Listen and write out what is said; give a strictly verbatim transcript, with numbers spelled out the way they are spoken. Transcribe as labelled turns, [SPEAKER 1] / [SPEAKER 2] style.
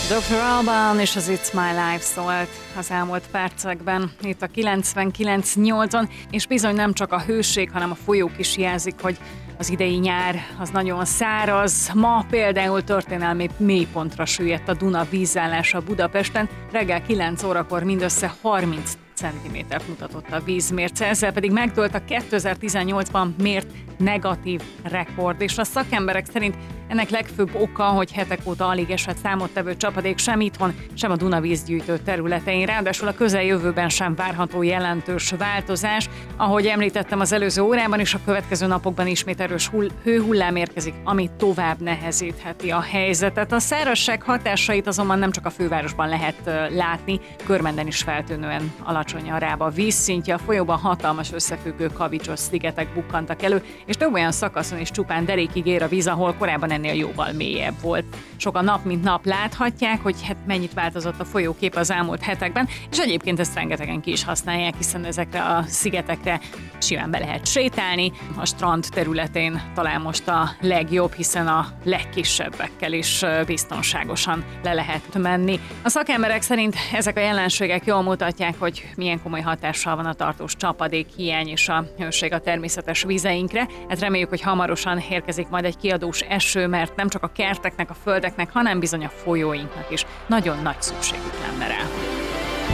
[SPEAKER 1] doktor Alban és az It's My Life szólt az elmúlt percekben itt a kilencvenkilenc nyolcon, és bizony nem csak a hőség, hanem a folyók is jelzik, hogy az idei nyár az nagyon száraz. Ma például történelmi mélypontra süllyedt a Duna vízállása Budapesten. Reggel kilenc órakor mindössze harminc centimétert mutatott a vízmérce, ezzel pedig megdőlt a kétezer-tizennyolcban mért negatív rekord, és a szakemberek szerint ennek legfőbb oka, hogy hetek óta alig esett számottevő csapadék sem itthon, sem a Duna vízgyűjtő területein, ráadásul a közeljövőben sem várható jelentős változás. Ahogy említettem az előző órában, és a következő napokban ismét erős hull- hőhullám érkezik, ami tovább nehezítheti a helyzetet. A szárazság hatásait azonban nem csak a fővárosban lehet uh, látni, Körmenden is feltűnően alacsony a Rába vízszintje, a folyóban hatalmas összefüggő kavicsos szigetek bukkantak elő, és több olyan szakaszon is csupán derékig ér a víz, ahol korábban ennél jóval mélyebb volt. Sokan nap mint nap láthatják, hogy hát mennyit változott a folyókép az elmúlt hetekben, és egyébként ezt rengetegen ki is használják, hiszen ezekre a szigetekre simán be lehet sétálni. A strand területén talán most a legjobb, hiszen a legkisebbekkel is biztonságosan le lehet menni. A szakemberek szerint ezek a jelenségek jól mutatják, hogy milyen komoly hatással van a tartós csapadék hiány és a hőség a természetes vizeinkre. Hát reméljük, hogy hamarosan érkezik majd egy kiadós eső, mert nem csak a kerteknek, a földeknek, hanem bizony a folyóinknak is nagyon nagy szükségük lenne rá.